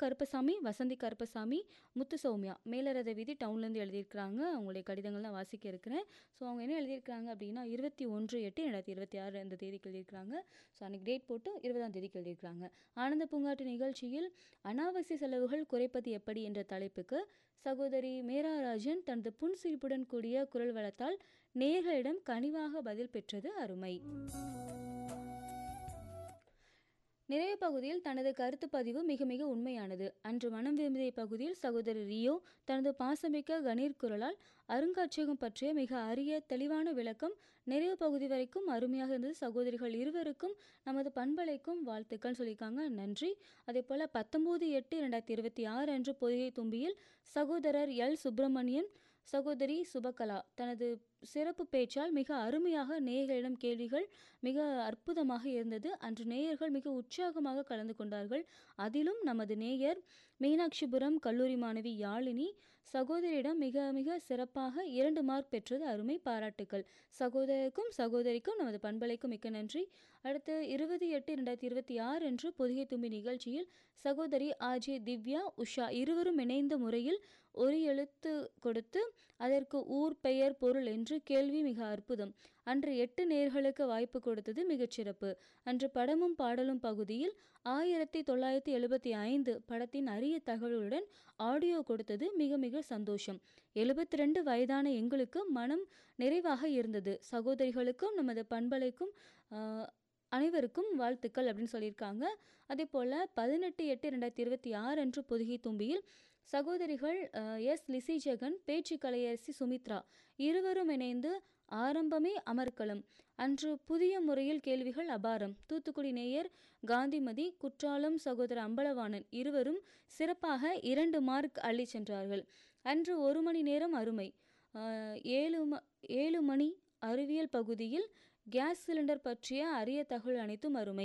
கருப்பசாமி, வசந்தி கருப்பசாமி, முத்து சௌமியா மேலரத வீதி டவுன்லேருந்து எழுதியிருக்கிறாங்க. அவங்களுடைய கடிதங்கள் தான் வாசிக்க இருக்கிறேன். ஸோ அவங்க என்ன எழுதியிருக்கிறாங்க அப்படின்னா 21/8/2026 அந்த தேதிக்கு எழுதியிருக்கிறாங்க. ஸோ அன்றைக்கி டேட் போட்டு 20ஆம் தேதிக்கு எழுதியிருக்கிறாங்க. ஆனந்த பூங்காற்று நிகழ்ச்சியில் அனாவசிய செலவுகள் குறைப்பது எப்படி என்ற தலைப்புக்கு சகோதரி மேராராஜன் தனது புன்சிரிப்புடன் கூடிய குரல் வளத்தால் நேயர்களிடம் கனிவாக பதில் பெற்றது அருமை. நிறைய பகுதியில் தனது கருத்து பதிவு மிக மிக உண்மையானது. அன்று மனம் விரும்பிய பகுதியில் சகோதரி ரியோ தனது பாசமிக்க கணீர் குரலால் அருங்காட்சியகம் பற்றிய மிக அரிய தெளிவான விளக்கம் நிறைவு பகுதி வரைக்கும் அருமையாக இருந்தது. சகோதரிகள் இருவருக்கும் நமது பண்பலைக்கும் வாழ்த்துக்கள் சொல்லியிருக்காங்க. நன்றி. அதே போல் 19/8/2026 அன்று பொதிகை தும்பியில் சகோதரர் எல் சுப்பிரமணியன், சகோதரி சுபகலா தனது சிறப்பு பேச்சால் மிக அருமையாக நேயர்களிடம் கேள்விகள் மிக அற்புதமாக இருந்தது. அன்று நேயர்கள் மிக உற்சாகமாக கலந்து கொண்டார்கள். அதிலும் நமது நேயர் மீனாட்சிபுரம் கல்லூரி மாணவி யாழினி சகோதரியிடம் மிக மிக சிறப்பாக 2 மார்க் பெற்றது அருமை. பாராட்டுக்கள். சகோதரருக்கும் சகோதரிக்கும் நமது பண்பலைக்கும் மிக்க நன்றி. அடுத்து 20/8/2026 அன்று பொதிகை தும்பி நிகழ்ச்சியில் சகோதரி ஆஜே திவ்யா, உஷா இருவரும் இணைந்த முறையில் ஒரு எழுத்து கொடுத்து அதற்கு ஊர், பெயர், பொருள் என்று கேள்வி மிக அற்புதம். அன்று 8 நேயர்களுக்கு வாய்ப்பு கொடுத்தது மிகச்சிறப்பு. அன்று படமும் பாடலும் பகுதியில் 1975 படத்தின் அரிய தகவலுடன் ஆடியோ கொடுத்தது மிக மிக சந்தோஷம். 72 வயதான எங்களுக்கு மனம் நிறைவாக இருந்தது. சகோதரிகளுக்கும் நமது பண்பலைக்கும் அனைவருக்கும் வாழ்த்துக்கள் அப்படின்னு சொல்லியிருக்காங்க. அதே போல் 18/8/2026 அன்று பொதிகை தும்பியில் சகோதரிகள் எஸ் லிசி ஜெகன், பேச்சு கலையரசி சுமித்ரா இருவரும் இணைந்து ஆரம்பமே அமர்க்களம். அன்று புதிய முறையில் கேள்விகள் அபாரம். தூத்துக்குடி நேயர் காந்திமதி, குற்றாலம் சகோதரர் அம்பலவாணன் இருவரும் சிறப்பாக 2 மார்க் அள்ளி சென்றார்கள். அன்று 1 மணி நேரம் அருமை. 7 மணி அறிவியல் பகுதியில் கேஸ் சிலிண்டர் பற்றிய அரிய தகவல் அனைத்தும் அருமை.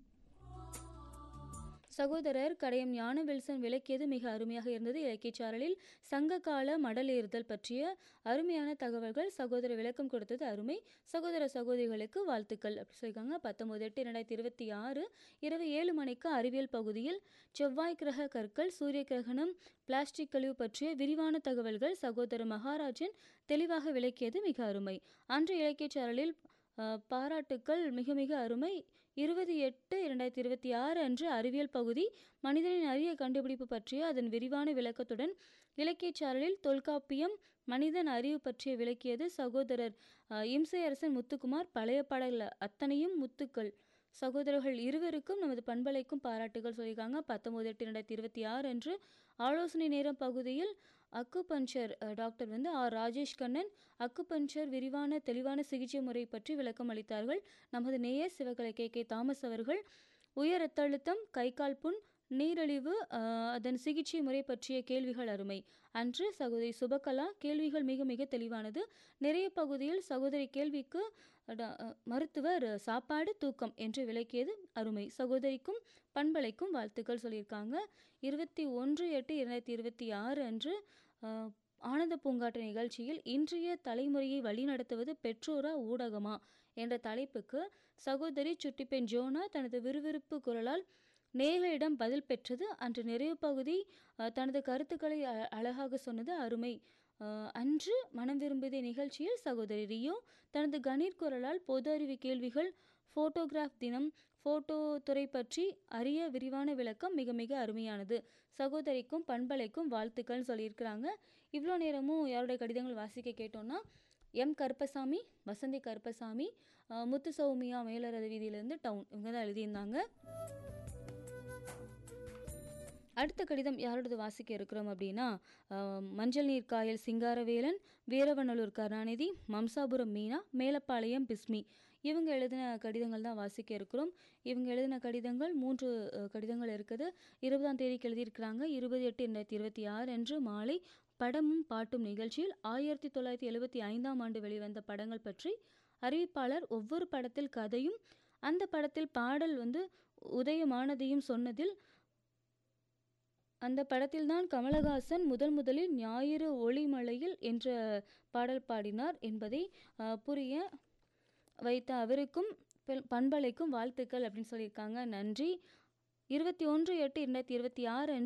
சகோதரர் கடையம் ஞான வில்சன் விளக்கியது மிக அருமையாக இருந்தது. இலக்கியச்சாரலில் சங்ககால மடல் ஏறுதல் பற்றிய அருமையான தகவல்கள் சகோதரர் விளக்கம் கொடுத்தது அருமை. சகோதர சகோதரிகளுக்கு வாழ்த்துக்கள் அப்படி சொல்லியிருக்காங்க. 19/8/2026 இரவு 7 மணிக்கு அறிவியல் பகுதியில் செவ்வாய் கிரக கற்கள், சூரிய கிரகணம், பிளாஸ்டிக் கழிவு பற்றிய விரிவான தகவல்கள் சகோதரர் மகாராஜன் தெளிவாக விளக்கியது மிக அருமை. அன்று இலக்கியச்சாரலில் பாராட்டுக்கள் மிக மிக அருமை. 20/8/2026 அன்று அறிவியல் பகுதி மனிதனின் அரிய கண்டுபிடிப்பு பற்றிய அதன் விரிவான விளக்கத்துடன் இலக்கியச்சாரலில் தொல்காப்பியம், மனிதன் அறிவு பற்றிய விளக்கியது சகோதரர் இம்சையரசன் முத்துக்குமார். பழைய பாடல்கள் அத்தனையும் முத்துக்கள். சகோதரர்கள் இருவருக்கும் நமது பண்பலைக்கும் பாராட்டுகள் சொல்லியிருக்காங்க. 19/8/2026 அன்று ஆலோசனை நேரம் பகுதியில் acupuncture doctor R Rajesh Kannan acupuncture விரிவான தெளிவான சிகிச்சை முறை பற்றி விளக்கம் அளித்தார்கள். நமது நேயர் சிவகலை கே தாமஸ் அவர்கள் உயர் இரத்த அழுத்தம், கை கால் புண், நீரிழிவு அதன் சிகிச்சை முறை பற்றிய கேள்விகள் அருமை. அன்று சகோதரி சுபகலா கேள்விகள் மிக மிக தெளிவானது. நிறைய பகுதியில் சகோதரி கேள்விக்கு மருத்துவர் சாப்பாடு, தூக்கம் என்று விளக்கியது அருமை. சகோதரிக்கும் பண்பலைக்கும் வாழ்த்துக்கள் சொல்லியிருக்காங்க. 21/8/2026 அன்று ஆனந்த பூங்காற்று நிகழ்ச்சியில் இன்றைய தலைமுறையை வழிநடத்துவது பெற்றோரா ஊடகமா என்ற தலைப்புக்கு சகோதரி சுட்டிப்பெண் ஜோனா தனது விறுவிறுப்பு குரலால் நேயர்களிடம் பதில் பெற்றது. அன்று நிறைவு பகுதி தனது கருத்துக்களை அழகாக சொன்னது அருமை. அன்று மனம் விரும்பிய நிகழ்ச்சியில் சகோதரி ரியோ தனது கணீர் குரலால் பொது அறிவு கேள்விகள், ஃபோட்டோகிராஃப் தினம், ஃபோட்டோ துறை பற்றி அரிய விரிவான விளக்கம் மிக மிக அருமையானது. சகோதரிக்கும் பண்பலைக்கும் வாழ்த்துக்கள் சொல்லியிருக்கிறாங்க. இவ்வளோ நேரமும் யாருடைய கடிதங்கள் வாசிக்க கேட்டோன்னா எம் கருப்பசாமி, வசந்தி கருப்பசாமி, முத்து சௌமியா மேலரத வீதியிலேருந்து டவுன் இவங்க தான் எழுதியிருந்தாங்க. அடுத்த கடிதம் யாரோடது வாசிக்க இருக்கிறோம் அப்படின்னா மஞ்சள் நீர் காயல் சிங்காரவேலன், வீரவநல்லூர் கருணாநிதி, மம்சாபுரம் மீனா, மேலப்பாளையம் பிஸ்மி இவங்க எழுதின கடிதங்கள் தான் வாசிக்க இருக்கிறோம். இவங்க எழுதின கடிதங்கள் 3 கடிதங்கள் இருக்குது. 20ஆம் தேதிக்கு எழுதியிருக்கிறாங்க. 20/8/2026 அன்று மாலை படமும் பாட்டும் நிகழ்ச்சியில் 1975ஆம் ஆண்டு வெளிவந்த படங்கள் பற்றி அறிவிப்பாளர் ஒவ்வொரு படத்தில் கதையும் அந்த படத்தில் பாடல் உதயமானதையும் சொன்னதில் அந்த படத்தில்தான் கமலஹாசன் முதலில் ஞாயிறு ஒளிமலையில் என்ற பாடல் பாடினார் என்பதை புரிய வைத்த அவருக்கும் பண்பலைக்கும் வாழ்த்துக்கள் அப்படின்னு சொல்லியிருக்காங்க. நன்றி. 21/8/2026